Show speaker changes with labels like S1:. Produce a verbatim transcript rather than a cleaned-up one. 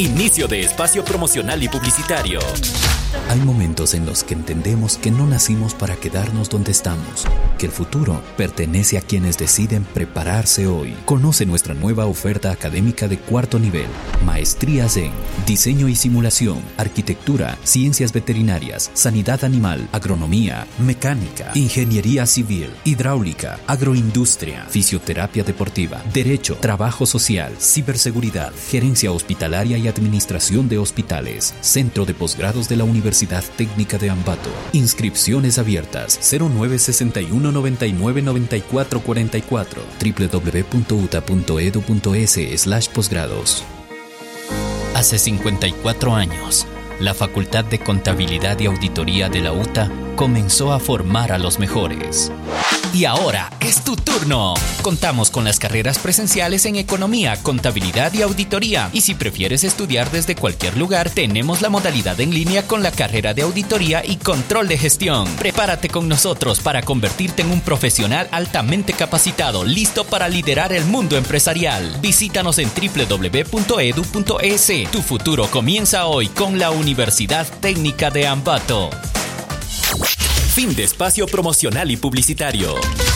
S1: Inicio de espacio promocional y publicitario.
S2: Hay momentos en los que entendemos que no nacimos para quedarnos donde estamos, que el futuro pertenece a quienes deciden prepararse hoy. Conoce nuestra nueva oferta académica de cuarto nivel. Maestrías en Diseño y Simulación, Arquitectura, Ciencias Veterinarias, Sanidad Animal, Agronomía, Mecánica, Ingeniería Civil, Hidráulica, Agroindustria, Fisioterapia Deportiva, Derecho, Trabajo Social, Ciberseguridad, Gerencia Hospitalaria y Administración de Hospitales. Centro de Posgrados de la Universidad Técnica de Ambato. Inscripciones abiertas cero nueve seis uno nueve nueve nueve cuatro cuatro cuatro w w w punto u t a punto e d u punto e s slash posgrados.
S3: Hace cincuenta y cuatro años, la Facultad de Contabilidad y Auditoría de la U T A comenzó a formar a los mejores. Y ahora es tu turno. Contamos con las carreras presenciales en Economía, Contabilidad y Auditoría. Y si prefieres estudiar desde cualquier lugar, tenemos la modalidad en línea con la carrera de Auditoría y Control de Gestión. Prepárate con nosotros para convertirte en un profesional altamente capacitado, listo para liderar el mundo empresarial. Visítanos en w w w punto e d u punto e s. Tu futuro comienza hoy con la Universidad Técnica de Ambato.
S1: Fin de espacio promocional y publicitario.